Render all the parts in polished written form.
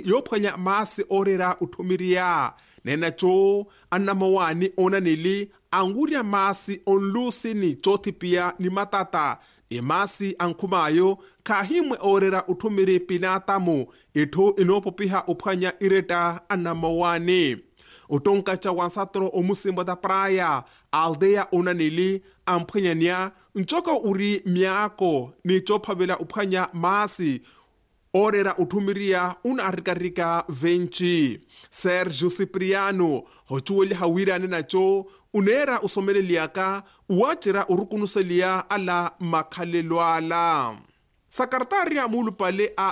yophwanya masi orera uthumiria nena cho anamawani onanili anguria masi onlusi ni chothipia ni matata masi ankhumayo kahimwe orera uthumiri pinatamu ithu inopopiha uphwanya ireta anamawani utonkacha wansatro omusimbo da praia aldea onanili amphwanyania nchoko uri miako ni chophavela uphwanya masi orera uthumiria unarikarika venchi Sergio Cipriano hochuweli hawirane nacho unera usomeleliaka uwachira urukunuselia ala makhalelwala sakartaria mulupale a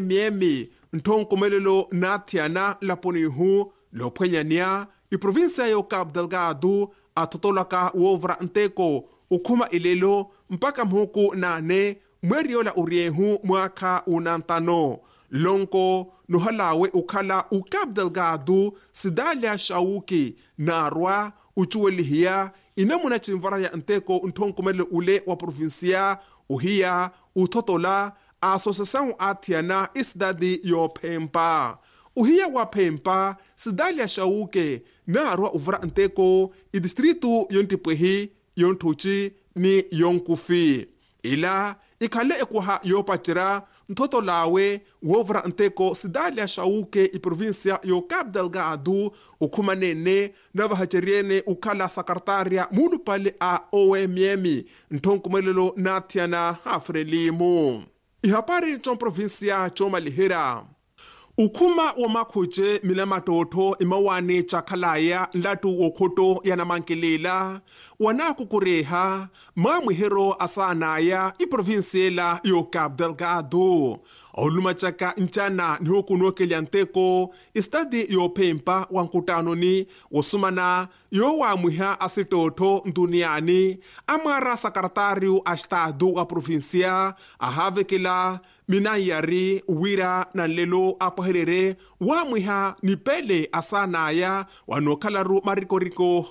OMM nthonkomelelo nathiana laponihu lophwenyania iprovinsia yo Cabo Delgado atotolaka wovra nteko ukhuma ilelo mpaka mhuku nane mweriola uriehu mwaka unantano lonko nuhalawe ukhala Cabo Delgado sidalia shauki narwa uchuwelihia inamuna chimvara ya nteko nthonkomele ule wa provinsia uhia utotola asociação athiana isdadi yo Pempa uhia wa Pempa sidalia shauke narwa uvra nteko idistritu yontipwehi yonthuchi ni yonkufi ila ikhale ekuha yopachira nthoto lawe wovra nteko sidalia shauke iprovinsia yo Cabo Delgado ukhumanene na vahacheriene ukhala sakartaria mulupale a OMM nthonkomelelo nathiana hafrelimu ihapari chon provinsia chomalihira ukhuma wa makhuche milamatotho imawani chakhalaya latu wokhoto yanamankelela wanakukureha mamwihero asanaya iprovinsiela yo Cabo Delgado olumachaka nchana nihokunokelya nteko istadi yo Pempa wankutanoni wosumana yo wamwiha asitotho nduniani amara sakartariu astado wa provinsia ahavekela minayari wira na lelo apaherere wamwiha nipele asanaya wanokhalaru marikoriko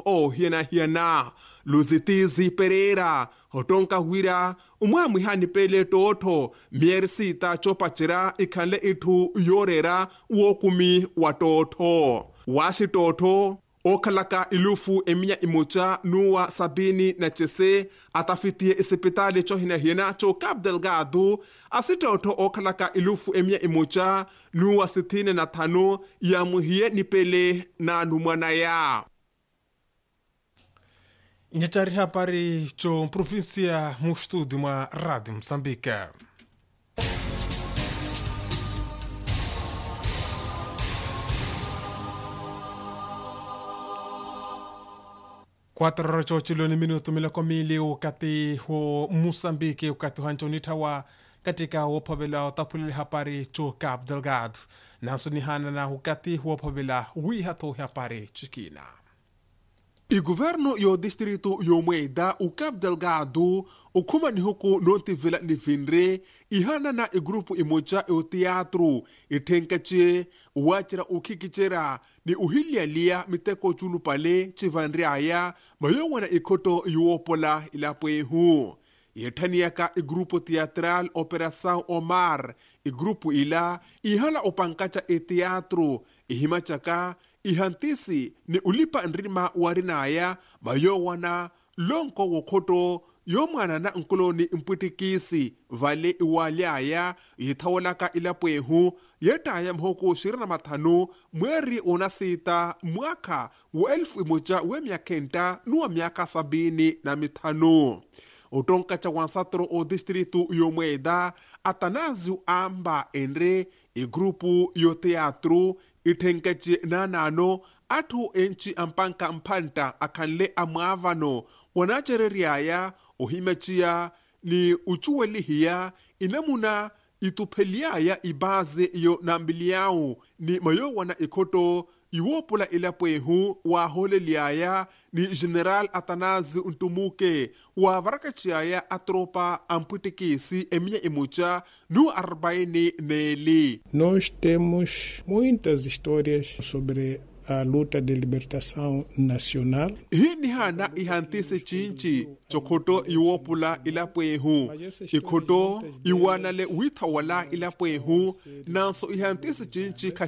hiena Luzitizi Pereira hotonka wira umwamwiha nipele totho miersita chopachira ikhanle ithu yorera wokumi watotho wasitotho okhalaka ilufu eminya imucha nuwa sabini na chese atafitie isipitali chohina cho Cabo Delgado asitotho okhalaka ilufu eminya imucha nuwa 65 ya muhie nipele na numwanaya Nyachari hapari cho provinsia mustudi mwa Rádio Moçambique. Quatro cho chiloni minuto milakomili ukati ho Moçambique ukati hanchonitawa katika wopavela utapulili hapari cho Cabo Delgado nasuni hana na ukati wopavela wihato hapari chikina. Governo yo distrito yo Mueda Cabo Delgado ukhuma nihuku nontivela nivinre ihana na grupo imoja yo teatro ithenkache wachira ukhikichera ni uhilialia miteko chulupale chivanre aya mayowana ikhoto yuopola ilapwehu yethaniaka grupo teatral Operação Omar grupo ila ihala opankacha teatro ihimachaka ihantisi ni ulipa nrima warinaya mayowana lonko wokhoto yomwana na nkoloni mputikisi vale iwaliaya yithawolaka ilapwehu yetaya mhoko 25 mweri onasita mwaka wa 1975 nuwa miaka 75 utonkacha wansatro o distrito yo Mueda Atanásio amba enre grupo yo teatro ithenkache nanano athu enchi ampanka mphanta akhanle amwavano wanachereriaya ohimachia ni uchuwelihiya inamuna itupheliaya ibaze iyo nambiliao ni mayowana ikhoto iwopola ilapwehu wa holeliaya ni General Atanásio Ntumuke wa varakachiaya atropa amputikisi eminya imucha no 40 nele. Nós temos muitas histórias sobre a luta de libertação nacional. Hini hana ihantise chinchi chokhoto iwopula ilapwehu ikhoto iwanale withawala ilapwehu nanso ihantise chinchi